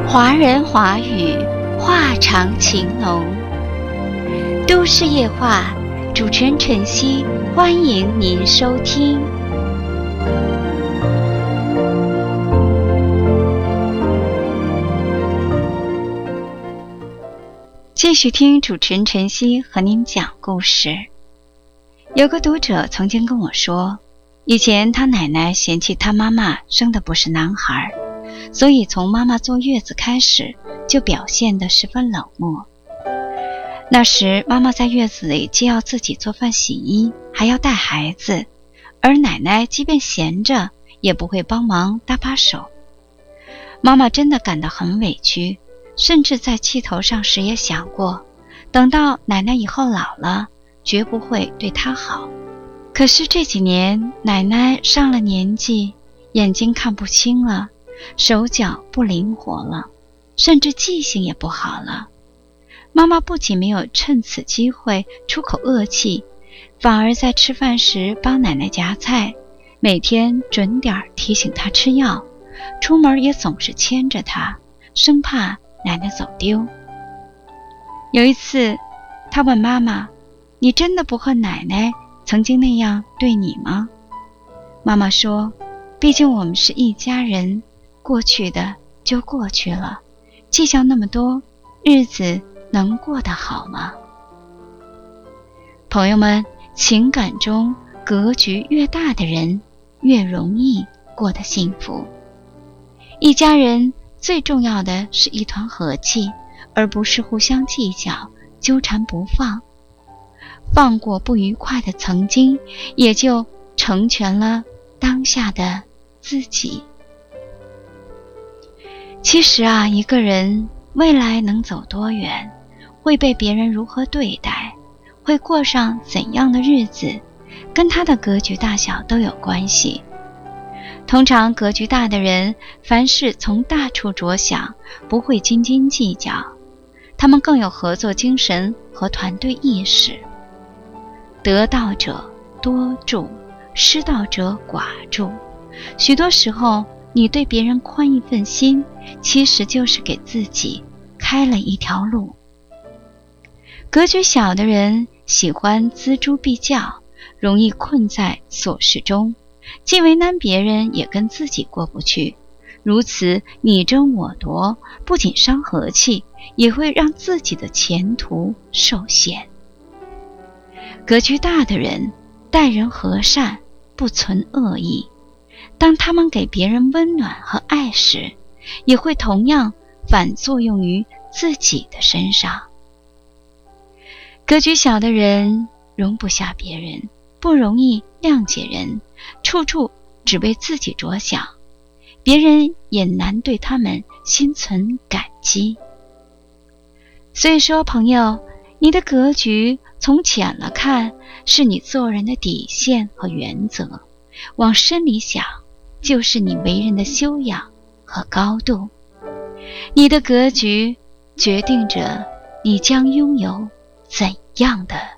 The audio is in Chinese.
华人华语，话长情浓。都市夜话，主持人晨曦，欢迎您收听。继续听主持人晨曦和您讲故事。有个读者曾经跟我说，以前他奶奶嫌弃他妈妈生的不是男孩，所以从妈妈坐月子开始就表现得十分冷漠。那时妈妈在月子里既要自己做饭洗衣，还要带孩子，而奶奶即便闲着也不会帮忙搭把手。妈妈真的感到很委屈，甚至在气头上时也想过，等到奶奶以后老了，绝不会对她好。可是这几年奶奶上了年纪，眼睛看不清了，手脚不灵活了，甚至记性也不好了。妈妈不仅没有趁此机会出口恶气，反而在吃饭时帮奶奶夹菜，每天准点提醒她吃药，出门也总是牵着她，生怕奶奶走丢。有一次她问妈妈，你真的不恨奶奶曾经那样对你吗？妈妈说，毕竟我们是一家人，过去的就过去了，计较那么多，日子能过得好吗？朋友们，情感中格局越大的人越容易过得幸福。一家人最重要的是一团和气，而不是互相计较，纠缠不放。放过不愉快的曾经，也就成全了当下的自己。其实啊，一个人未来能走多远，会被别人如何对待，会过上怎样的日子，跟他的格局大小都有关系。通常格局大的人，凡事从大处着想，不会斤斤计较，他们更有合作精神和团队意识。得道者多助，失道者寡助。许多时候，你对别人宽一份心，其实就是给自己开了一条路。格局小的人喜欢锱铢必较，容易困在琐事中，既为难别人，也跟自己过不去。如此你争我夺，不仅伤和气，也会让自己的前途受限。格局大的人待人和善，不存恶意，当他们给别人温暖和爱时，也会同样反作用于自己的身上。格局小的人容不下别人，不容易谅解人，处处只为自己着想，别人也难对他们心存感激。所以说，朋友，你的格局从浅了看，是你做人的底线和原则，往深里想，就是你为人的修养和高度。你的格局决定着你将拥有怎样的